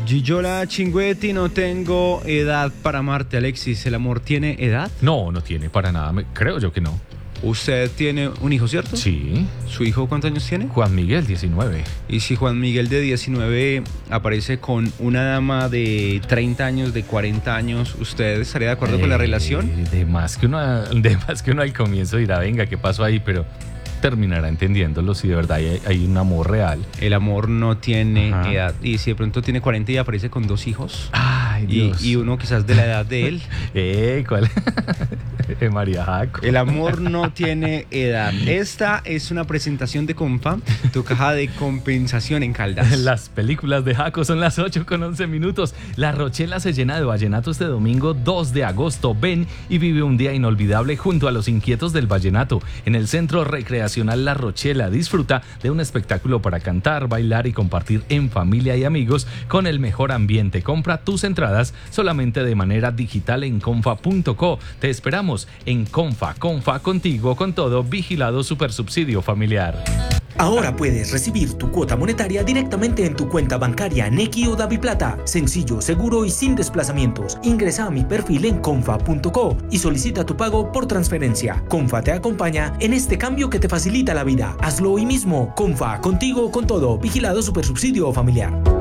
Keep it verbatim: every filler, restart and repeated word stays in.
Gillola Chinguetti, no tengo edad para amarte, Alexis. ¿El amor tiene edad? No, no tiene para nada. Me- creo yo que no. Usted tiene un hijo, ¿cierto? Sí. ¿Su hijo cuántos años tiene? Juan Miguel, diecinueve. Y si Juan Miguel de diecinueve aparece con una dama de treinta años, de cuarenta años, ¿usted estaría de acuerdo con la Eh, relación? De más que uno, de más que uno al comienzo dirá, venga, ¿qué pasó ahí? Pero terminará entendiéndolo si de verdad hay, hay un amor real. El amor no tiene Ajá. edad. Y si de pronto tiene cuarenta y aparece con dos hijos, Ay, y, Dios. y uno quizás de la edad de él, Eh, ¿cuál? Eh, María Jaco. el amor no tiene edad. Esta es una presentación de Compa, tu caja de compensación en Caldas. Las películas de Jaco son las ocho con once minutos. La Rochela se llena de vallenato este domingo dos de agosto. Ven y vive un día inolvidable junto a los inquietos del vallenato en el Centro Recreacional La Rochela. Disfruta de un espectáculo para cantar, bailar y compartir en familia y amigos con el mejor ambiente. Compra tus entradas solamente de manera digital en confa punto co. Te esperamos en Confa. Confa, contigo, con todo, vigilado Supersubsidio Familiar. Ahora puedes recibir tu cuota monetaria directamente en tu cuenta bancaria Nequi o DaviPlata. Sencillo, seguro y sin desplazamientos. Ingresa a mi perfil en confa punto co y solicita tu pago por transferencia. Confa te acompaña en este cambio que te facilita la vida. Hazlo hoy mismo. Confa, contigo con todo. Vigilado Supersubsidio Familiar.